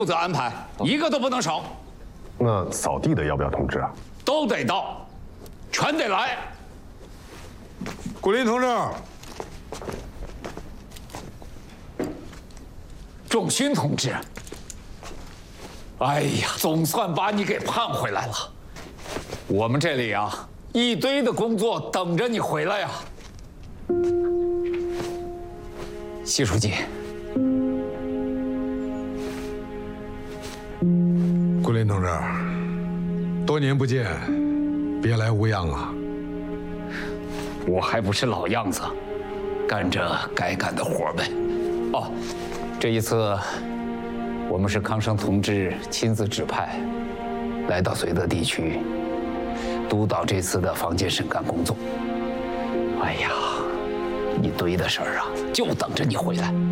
负责安排，一个都不能少。 那扫地的要不要通知啊？ 都得到，全得来。 古林同志， 仲勋同志，哎呀，总算把你给盼回来了。我们这里啊，一堆的工作等着你回来呀。习书记， 古林同志，多年不见，别来无恙啊！ 我还不是老样子，干着该干的活呗。哦，这一次我们是康生同志亲自指派，来到绥德地区，督导这次的房检审干工作。哎呀，一堆的事儿啊，就等着你回来。